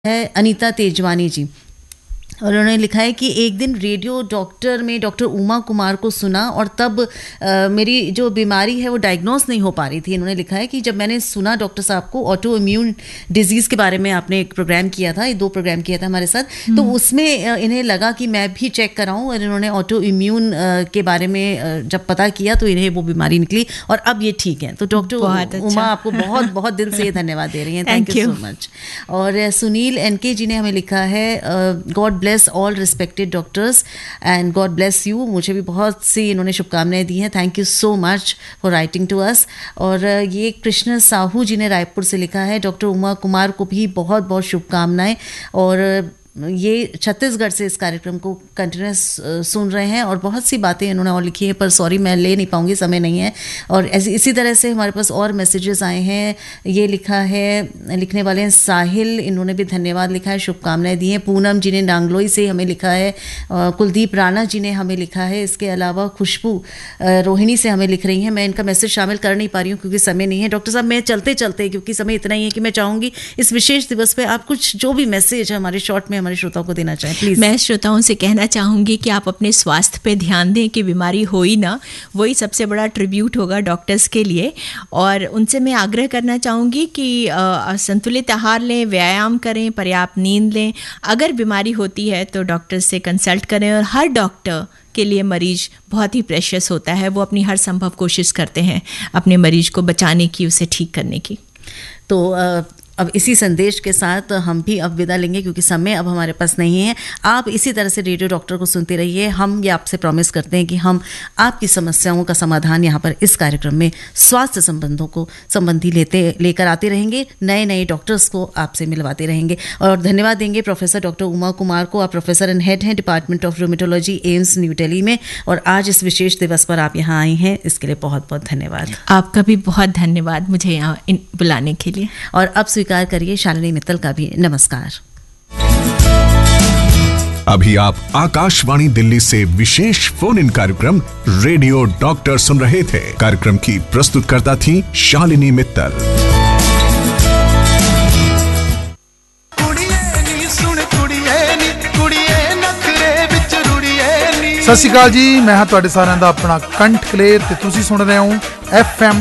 है अनीता तेजवानी जी, और उन्होंने लिखा है कि एक दिन रेडियो डॉक्टर में डॉक्टर उमा कुमार को सुना और तब मेरी जो बीमारी है वो डायग्नोस नहीं हो पा रही थी। इन्होंने लिखा है कि जब मैंने सुना डॉक्टर साहब को ऑटो इम्यून डिजीज़ के बारे में आपने एक प्रोग्राम किया था, 2 प्रोग्राम किया था हमारे साथ, तो उसमें इन्हें लगा कि मैं भी चेक कराऊं, और इन्होंने ऑटो इम्यून के बारे में जब पता किया तो इन्हें वो बीमारी निकली और अब ये ठीक है। तो डॉक्टर उमा आपको बहुत बहुत दिल से धन्यवाद दे रही हैं। Thank you so much. और सुनील एनके जी ने हमें लिखा है God bless all respected doctors and God bless you. मुझे भी बहुत सी इन्होंने शुभकामनाएं दी हैं। Thank you so much for writing to us. और ये कृष्ण साहू जी ने रायपुर से लिखा है डॉक्टर उमा कुमार को भी बहुत बहुत शुभकामनाएं, और ये छत्तीसगढ़ से इस कार्यक्रम को कंटिन्यूस सुन रहे हैं और बहुत सी बातें इन्होंने और लिखी हैं, पर सॉरी मैं ले नहीं पाऊंगी, समय नहीं है। और इसी तरह से हमारे पास और मैसेजेस आए हैं। ये लिखा है, लिखने वाले हैं साहिल, इन्होंने भी धन्यवाद लिखा है, शुभकामनाएं दी हैं। पूनम जी ने नांगलोई से हमें लिखा है, कुलदीप राणा जी ने हमें लिखा है। इसके अलावा खुशबू रोहिणी से हमें लिख रही हैं। मैं इनका मैसेज शामिल कर नहीं पा रही हूँ क्योंकि समय नहीं है। डॉक्टर साहब मैं चलते चलते, क्योंकि समय इतना ही है कि मैं चाहूँगी इस विशेष दिवस पर आप कुछ जो भी मैसेज है हमारे शॉर्ट में हमारे श्रोताओं को देना चाहें प्लीज। मैं श्रोताओं से कहना चाहूँगी कि आप अपने स्वास्थ्य पे ध्यान दें कि बीमारी हो ही ना, वही सबसे बड़ा ट्रिब्यूट होगा डॉक्टर्स के लिए। और उनसे मैं आग्रह करना चाहूँगी कि संतुलित आहार लें, व्यायाम करें, पर्याप्त नींद लें। अगर बीमारी होती है तो डॉक्टर से कंसल्ट करें। और हर डॉक्टर के लिए मरीज बहुत ही प्रेशियस होता है, वो अपनी हर संभव कोशिश करते हैं अपने मरीज को बचाने की, उसे ठीक करने की। तो अब इसी संदेश के साथ हम भी अब विदा लेंगे क्योंकि समय अब हमारे पास नहीं है। आप इसी तरह से रेडियो डॉक्टर को सुनते रहिए। हम ये आपसे प्रॉमिस करते हैं कि हम आपकी समस्याओं का समाधान यहाँ पर इस कार्यक्रम में स्वास्थ्य संबंधी लेकर आते रहेंगे, नए नए डॉक्टर्स को आपसे मिलवाते रहेंगे। और धन्यवाद देंगे प्रोफेसर डॉक्टर उमा कुमार को। आप प्रोफेसर एंड हेड हैं department of rheumatology, AIIMS new Delhi में, और आज इस विशेष दिवस पर आप यहाँ आए हैं, इसके लिए बहुत बहुत धन्यवाद। आपका भी बहुत धन्यवाद मुझे यहाँ बुलाने के लिए। और अब स्वीकार करिए शालिनी मित्तल का भी नमस्कार। अभी आप आकाशवाणी दिल्ली से विशेष फोन इन कार्यक्रम रेडियो डॉक्टर सुन रहे थे। कार्यक्रम की प्रस्तुतकर्ता थी शालिनी मित्तल। सत श्री अकाल जी, मैं हाँ तुहाडे सारिਆਂ ਦਾ अपना कंठ कलेर ते तुसीं सुन रहे हो FM